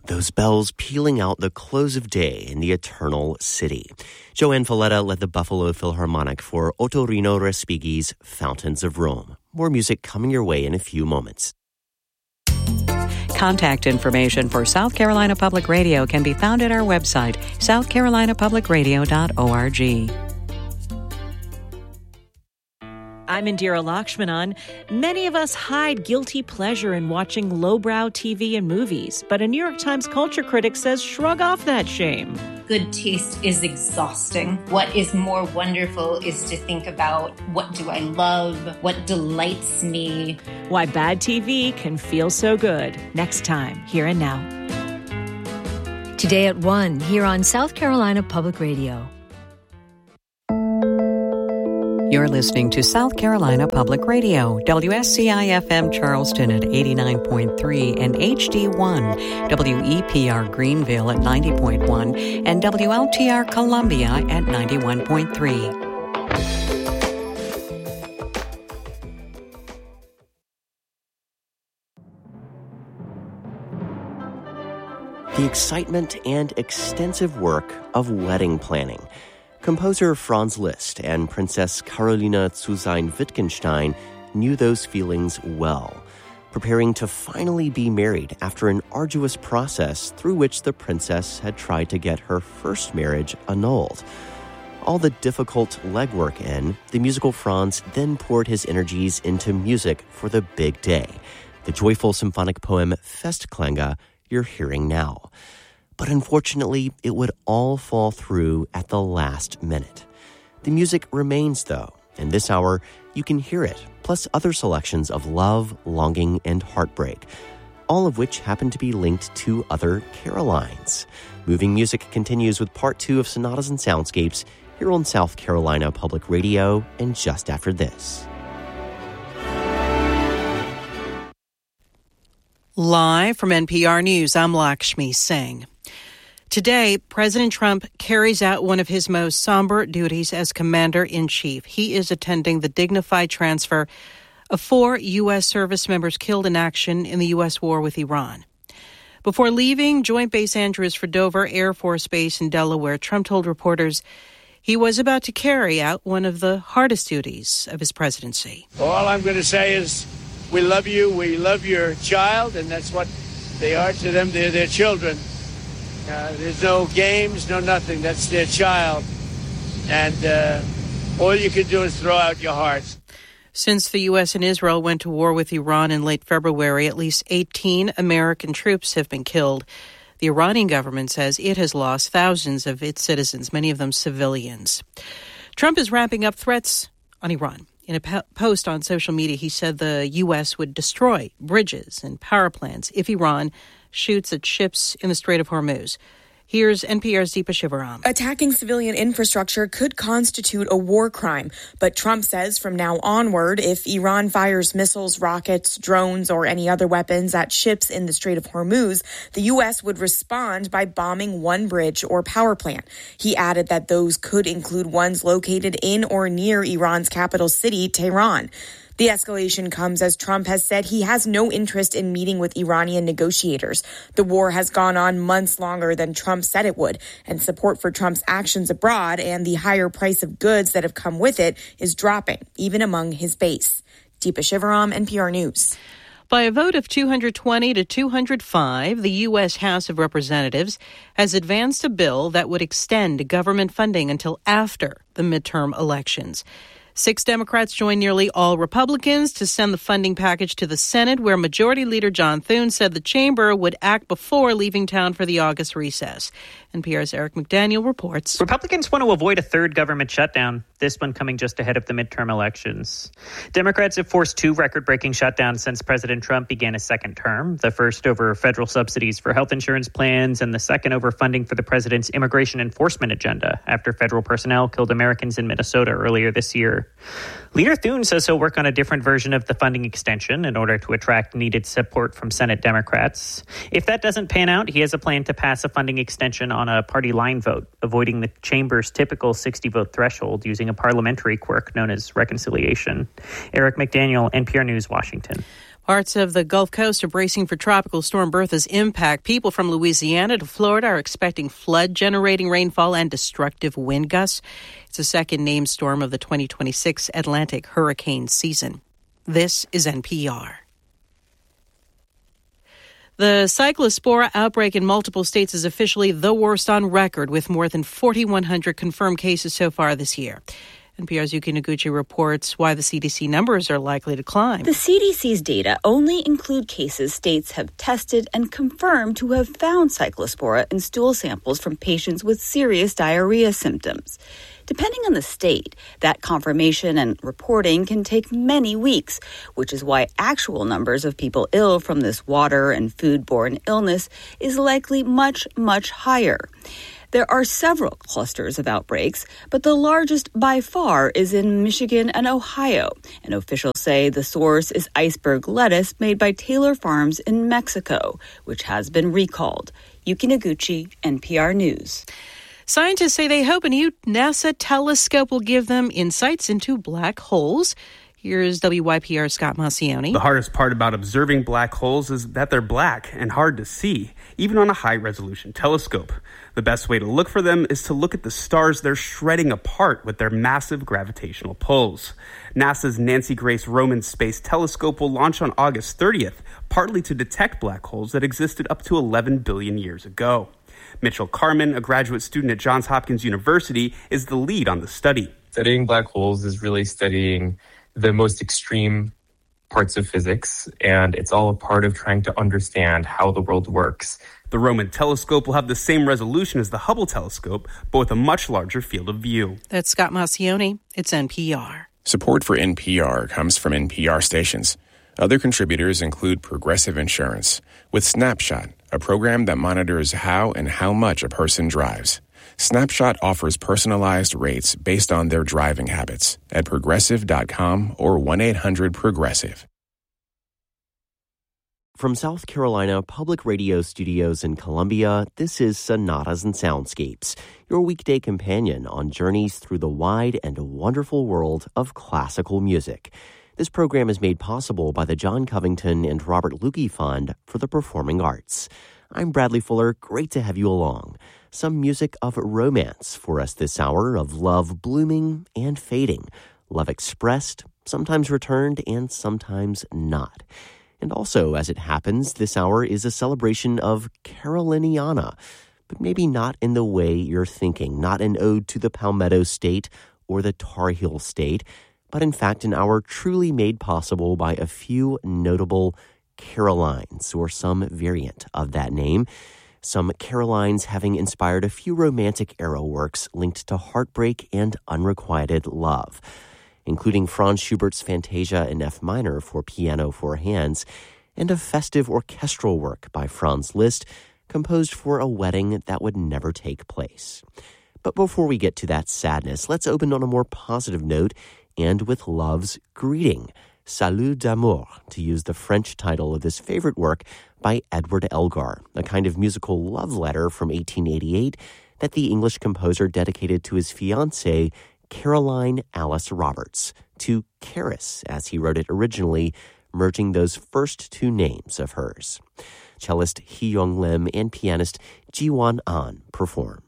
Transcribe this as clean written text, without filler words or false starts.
Those bells pealing out the close of day in the eternal city. Joanne Falletta led the Buffalo Philharmonic for Ottorino Respighi's Fountains of Rome. More music coming your way in a few moments. Contact information for South Carolina Public Radio can be found at our website, southcarolinapublicradio.org. I'm Indira Lakshmanan. Many of us hide guilty pleasure in watching lowbrow TV and movies, but a New York Times culture critic says shrug off that shame. Good taste is exhausting. What is more wonderful is to think about, what do I love? What delights me? Why bad TV can feel so good. Next time, Here and Now. Today at 1, here on South Carolina Public Radio. You're listening to South Carolina Public Radio, WSCI-FM Charleston at 89.3 and HD1, WEPR Greenville at 90.1, and WLTR Columbia at 91.3. The excitement and extensive work of wedding planning. Composer Franz Liszt and Princess Carolina Zusein-Wittgenstein knew those feelings well, preparing to finally be married after an arduous process through which the princess had tried to get her first marriage annulled. All the difficult legwork in, the musical Franz then poured his energies into music for the big day, the joyful symphonic poem Festklänge you're hearing now. But unfortunately, it would all fall through at the last minute. The music remains, though, and this hour, you can hear it, plus other selections of love, longing, and heartbreak, all of which happen to be linked to other Carolines. Moving Music continues with part 2 of Sonatas and Soundscapes here on South Carolina Public Radio, and just after this. Live from NPR News, I'm Lakshmi Singh. Today, President Trump carries out one of his most somber duties as Commander-in-Chief. He is attending the dignified transfer of 4 U.S. service members killed in action in the U.S. war with Iran. Before leaving Joint Base Andrews for Dover Air Force Base in Delaware, Trump told reporters he was about to carry out one of the hardest duties of his presidency. All I'm going to say is we love you, we love your child, and that's what they are to them. They're their children. There's no games, no nothing. That's their child. And all you can do is throw out your hearts. Since the U.S. and Israel went to war with Iran in late February, at least 18 American troops have been killed. The Iranian government says it has lost thousands of its citizens, many of them civilians. Trump is ramping up threats on Iran. In a post on social media, he said the U.S. would destroy bridges and power plants if Iran shoots at ships in the Strait of Hormuz. Here's NPR's Deepa Shivaram. Attacking civilian infrastructure could constitute a war crime, but Trump says from now onward, if Iran fires missiles, rockets, drones, or any other weapons at ships in the Strait of Hormuz, the U.S. would respond by bombing one bridge or power plant. He added that those could include ones located in or near Iran's capital city, Tehran. The escalation comes as Trump has said he has no interest in meeting with Iranian negotiators. The war has gone on months longer than Trump said it would, and support for Trump's actions abroad and the higher price of goods that have come with it is dropping, even among his base. Deepa Shivaram, NPR News. By a vote of 220 to 205, the U.S. House of Representatives has advanced a bill that would extend government funding until after the midterm elections. 6 Democrats joined nearly all Republicans to send the funding package to the Senate, where Majority Leader John Thune said the chamber would act before leaving town for the August recess. NPR's Eric McDaniel reports. Republicans want to avoid a third government shutdown, this one coming just ahead of the midterm elections. Democrats have forced 2 record-breaking shutdowns since President Trump began his second term, the first over federal subsidies for health insurance plans and the second over funding for the president's immigration enforcement agenda after federal personnel killed Americans in Minnesota earlier this year. Leader Thune says he'll work on a different version of the funding extension in order to attract needed support from Senate Democrats. If that doesn't pan out, he has a plan to pass a funding extension on a party line vote, avoiding the chamber's typical 60-vote threshold using a parliamentary quirk known as reconciliation. Eric McDaniel, NPR News, Washington. Parts of the Gulf Coast are bracing for Tropical Storm Bertha's impact. People from Louisiana to Florida are expecting flood-generating rainfall and destructive wind gusts. It's the second named storm of the 2026 Atlantic hurricane season. This is NPR. The cyclospora outbreak in multiple states is officially the worst on record, with more than 4,100 confirmed cases so far this year. NPR's Yuki Noguchi reports why the CDC numbers are likely to climb. The CDC's data only include cases states have tested and confirmed to have found cyclospora in stool samples from patients with serious diarrhea symptoms. Depending on the state, that confirmation and reporting can take many weeks, which is why actual numbers of people ill from this water and foodborne illness is likely much, much higher. There are several clusters of outbreaks, but the largest by far is in Michigan and Ohio, and officials say the source is iceberg lettuce made by Taylor Farms in Mexico, which has been recalled. Yuki Noguchi, NPR News. Scientists say they hope a new NASA telescope will give them insights into black holes. Here's WYPR's Scott Maucione. The hardest part about observing black holes is that they're black and hard to see, even on a high-resolution telescope. The best way to look for them is to look at the stars they're shredding apart with their massive gravitational pulls. NASA's Nancy Grace Roman Space Telescope will launch on August 30th, partly to detect black holes that existed up to 11 billion years ago. Mitchell Carman, a graduate student at Johns Hopkins University, is the lead on the study. Studying black holes is really studying the most extreme parts of physics, and it's all a part of trying to understand how the world works. The Roman telescope will have the same resolution as the Hubble telescope, but with a much larger field of view. That's Scott Maucione. It's NPR. Support for NPR comes from NPR stations. Other contributors include Progressive Insurance, with Snapshot, a program that monitors how and how much a person drives. Snapshot offers personalized rates based on their driving habits at Progressive.com or 1-800-PROGRESSIVE. From South Carolina Public Radio Studios in Columbia, this is Sonatas and Soundscapes, your weekday companion on journeys through the wide and wonderful world of classical music. This program is made possible by the John Covington and Robert Lukey Fund for the Performing Arts. I'm Bradley Fuller. Great to have you along. Some music of romance for us this hour, of love blooming and fading, love expressed, sometimes returned, and sometimes not. And also, as it happens, this hour is a celebration of Caroliniana, but maybe not in the way you're thinking, not an ode to the Palmetto State or the Tar Heel State, but in fact an hour truly made possible by a few notable Carolines, or some variant of that name. Some Carolines having inspired a few romantic era works linked to heartbreak and unrequited love, including Franz Schubert's Fantasia in F minor for piano four hands, and a festive orchestral work by Franz Liszt, composed for a wedding that would never take place. But before we get to that sadness, let's open on a more positive note and with love's greeting. Salut d'amour, to use the French title of this favorite work by Edward Elgar, a kind of musical love letter from 1888 that the English composer dedicated to his fiancée, Caroline Alice Roberts, to Caris, as he wrote it originally, merging those first two names of hers. Cellist Hee Young Lim and pianist Ji Wan An perform.